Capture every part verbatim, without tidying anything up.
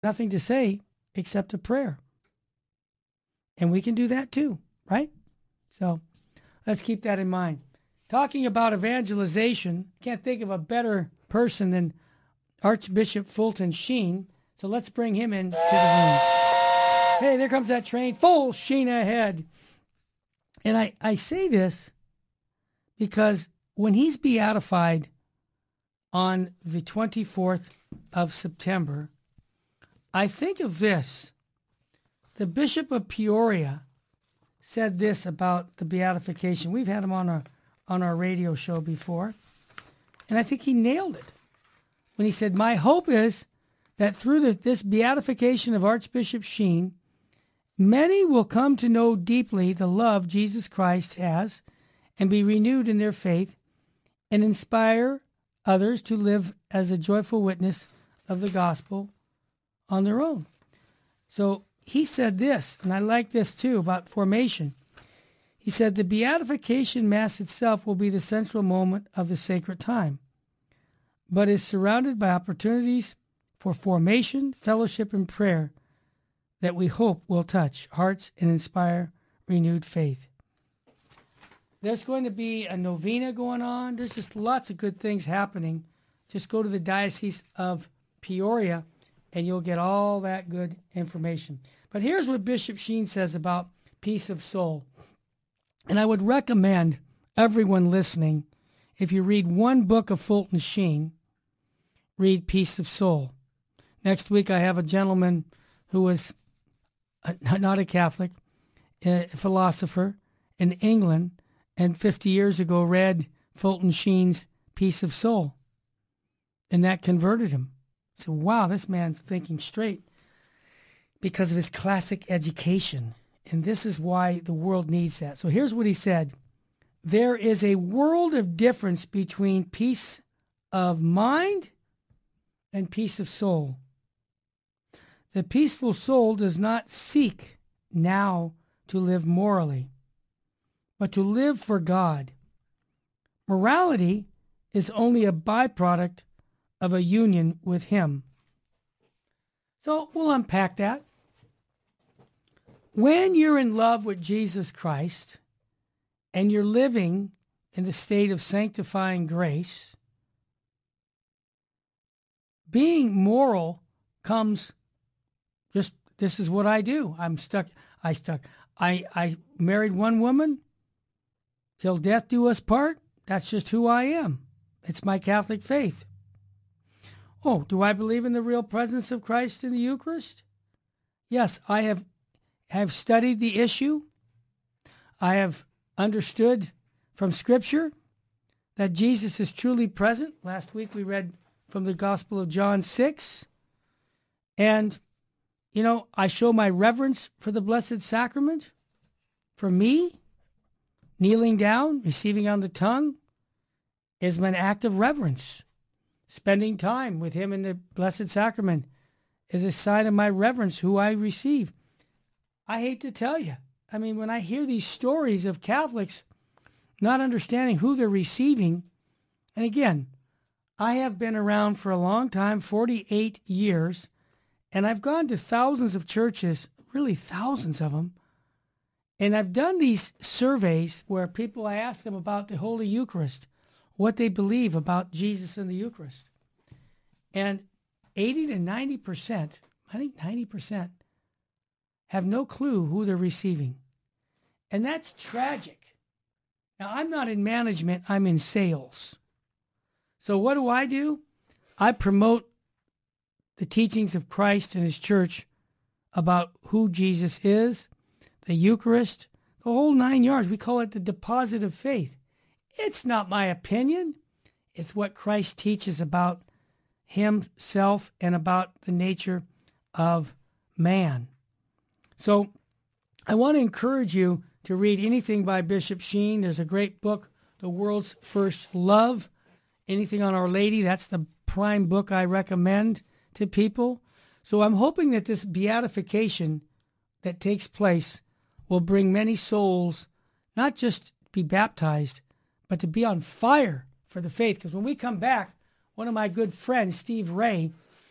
nothing to say except a prayer. And we can do that too, right? So let's keep that in mind. Talking about evangelization, can't think of a better person than Archbishop Fulton Sheen. So let's bring him into the room. Hey, there comes that train, full sheen ahead. And I, I say this because when he's beatified on the twenty-fourth of September, I think of this. The Bishop of Peoria said this about the beatification. We've had him on our, on our radio show before, and I think he nailed it when he said, my hope is that through the, this beatification of Archbishop Sheen, many will come to know deeply the love Jesus Christ has and be renewed in their faith and inspire others to live as a joyful witness of the gospel on their own. So he said this, and I like this too, about formation. He said, the beatification mass itself will be the central moment of the sacred time, but is surrounded by opportunities for formation, fellowship, and prayer that we hope will touch hearts and inspire renewed faith. There's going to be a novena going on. There's just lots of good things happening. Just go to the Diocese of Peoria, and you'll get all that good information. But here's what Bishop Sheen says about peace of soul. And I would recommend everyone listening, if you read one book of Fulton Sheen, read Peace of Soul. Next week I have a gentleman who was a, not a Catholic, a philosopher in England, and fifty years ago read Fulton Sheen's Peace of Soul. And that converted him. So, wow, this man's thinking straight because of his classic education. And this is why the world needs that. So here's what he said. There is a world of difference between peace of mind and peace of soul. The peaceful soul does not seek now to live morally, but to live for God. Morality is only a byproduct of a union with Him. So we'll unpack that. When you're in love with Jesus Christ and you're living in the state of sanctifying grace, being moral comes just, this is what I do. I'm stuck. I stuck. I, I married one woman till death do us part. That's just who I am. It's my Catholic faith. Oh, do I believe in the real presence of Christ in the Eucharist? Yes, I have have studied the issue. I have understood from Scripture that Jesus is truly present. Last week we read from the Gospel of John six. And, you know, I show my reverence for the Blessed Sacrament. For me, kneeling down, receiving on the tongue, is an act of reverence. Spending time with Him in the Blessed Sacrament is a sign of my reverence, who I receive. I hate to tell you. I mean, when I hear these stories of Catholics not understanding who they're receiving, and again, I have been around for a long time, forty-eight years, and I've gone to thousands of churches, really thousands of them, and I've done these surveys where people, I ask them about the Holy Eucharist, what they believe about Jesus in the Eucharist. And eighty to ninety percent, I think ninety percent, have no clue who they're receiving. And that's tragic. Now, I'm not in management, I'm in sales. So what do I do? I promote the teachings of Christ and His church about who Jesus is, the Eucharist, the whole nine yards. We call it the deposit of faith. It's not my opinion. It's what Christ teaches about Himself and about the nature of man. So I want to encourage you to read anything by Bishop Sheen. There's a great book, The World's First Love. Anything on Our Lady, that's the prime book I recommend to people. So I'm hoping that this beatification that takes place will bring many souls, not just be baptized, but to be on fire for the faith. Because when we come back, one of my good friends, Steve Ray,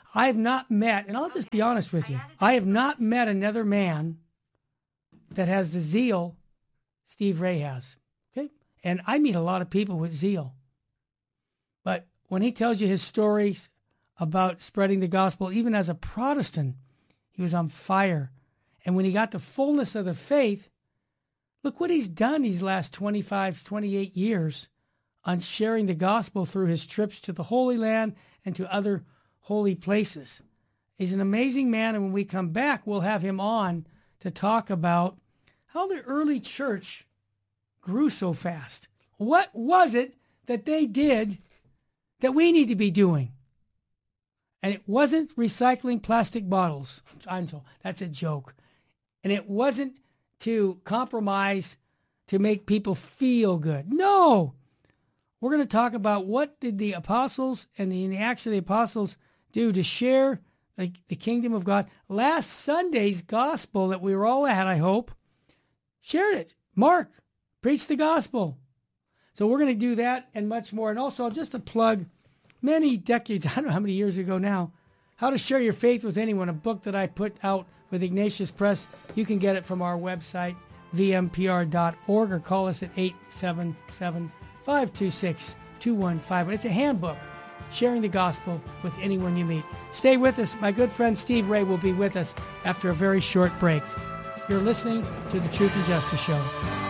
I have not met, and I'll just be honest with you, I have not met another man that has the zeal Steve Ray has. Okay? And I meet a lot of people with zeal. But when he tells you his stories about spreading the gospel, even as a Protestant, he was on fire. And when he got the fullness of the faith, look what he's done these last twenty-five, twenty-eight years on sharing the gospel through his trips to the Holy Land and to other holy places. He's an amazing man, and when we come back, we'll have him on to talk about how the early church grew so fast. What was it that they did that we need to be doing? And it wasn't recycling plastic bottles. I'm told that's a joke. And it wasn't to compromise to make people feel good. No. We're going to talk about what did the apostles and the, in the Acts of the Apostles do to share the, the kingdom of God. Last Sunday's gospel that we were all at, I hope, shared it. Mark preached the gospel. So we're going to do that and much more. And also, just to plug many decades, I don't know how many years ago now, How to Share Your Faith with Anyone, a book that I put out with Ignatius Press. You can get it from our website, v m p r dot org, or call us at eight seven seven, five two six, two one five one. It's a handbook, sharing the gospel with anyone you meet. Stay with us. My good friend Steve Ray will be with us after a very short break. You're listening to The Truth and Justice Show.